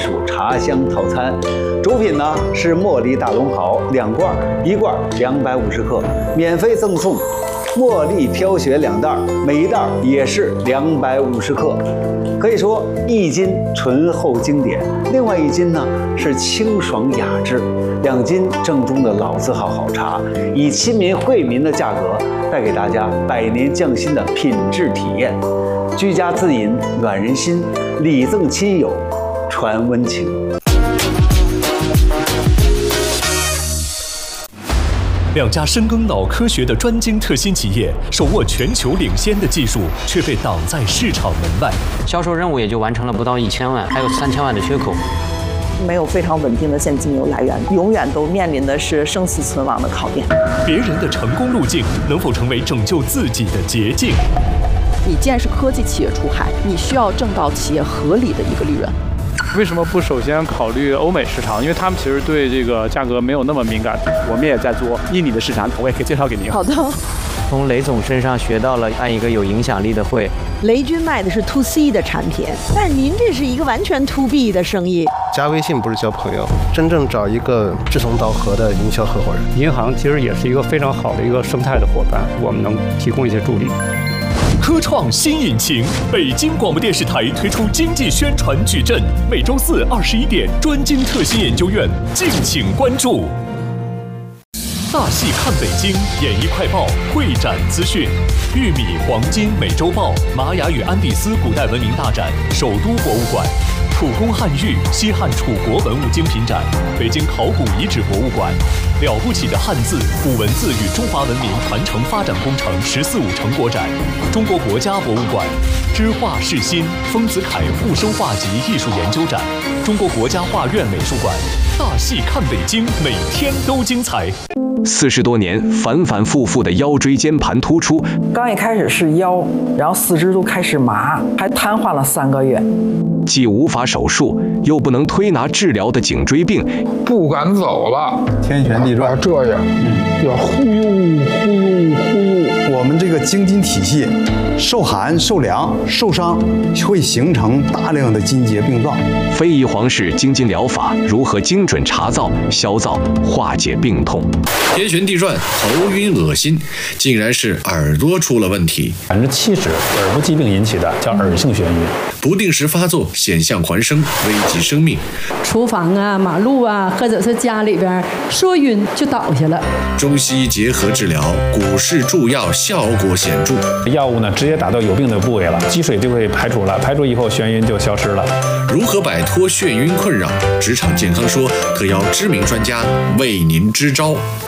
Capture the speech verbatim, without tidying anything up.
属茶香套餐。主品呢是茉莉大龙袍两罐，一罐两百五十克，免费赠送茉莉飘雪两袋，每一袋也是两百五十克。可以说一斤醇厚经典，另外一斤呢是清爽雅致，两斤正宗的老字号好茶，以亲民惠民的价格带给大家百年匠心的品质体验。居家自饮暖人心，礼赠亲友传温情。 两家深耕脑科学的专精特新企业，手握全球领先的技术，却被挡在市场门外。 销售任务也就完成了不到一千万，还有三千万的缺口。 没有非常稳定的现金流来源，永远都面临的是生死存亡的考验。 别人的成功路径能否成为拯救自己的捷径？ 你既然是科技企业出海，你需要挣到企业合理的一个利润。 为什么不首先考虑欧美市场？因为他们其实对这个价格没有那么敏感。我们也在做印尼的市场，我也可以介绍给您。 好的。 从雷总身上学到了办一个有影响力的会。 雷军卖的是 to C 的产品，但是您这是一个完全 to B 的生意。 加微信不是交朋友，真正找一个志同道合的营销合伙人。 银行其实也是一个非常好的一个生态的伙伴，我们能提供一些助力。 科创新引擎，北京广播电视台推出经济宣传矩阵，每周四二十一点，专精特新研究院，敬请关注。大戏看北京，演艺快报会展资讯，玉米黄金美洲豹，玛雅与安第斯古代文明大展，首都博物馆。楚宫汉玉西汉楚国文物精品展，北京考古遗址博物馆，了不起的汉字、古文字与中华文明传承发展工程“十四五”成果展，中国国家博物馆，知画世新丰子恺复生画集艺术研究展，中国国家画院美术馆。大戏看北京，每天都精彩。 四十多年反反复复的腰椎间盘突出， 刚一开始是腰，然后四肢都开始麻，还瘫痪了三个月。 既无法手术，又不能推拿治疗的颈椎病， 不敢走了， 天旋地转， 这样，嗯，要忽悠忽悠忽悠。 我们这个经筋体系受寒、受凉、受伤，会形成大量的筋节病灶。 非遗皇式经筋疗法如何精准查灶、消灶、化解病痛？ 天旋地转、头晕恶心，竟然是耳朵出了问题。 百分之七十耳部疾病引起的叫耳性眩晕， 不定时发作，险象环生，危及生命。 厨房啊、马路啊，或者是家里边说晕就倒下了。 中西医结合治疗，古式助药效果显著。 药物呢，直接打到有病的部位了，积水就会排除了，排除以后眩晕就消失了。 如何摆脱眩晕困扰？职场健康说特邀知名专家为您支招。